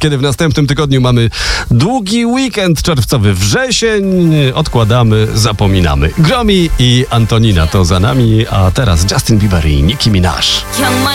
kiedy w następnym tygodniu mamy długi weekend czerwcowy, wrzesień. Odkładamy, zapominamy. Gromi i Antonina to za nami, a teraz Justin Bieber i Nicki Minaj.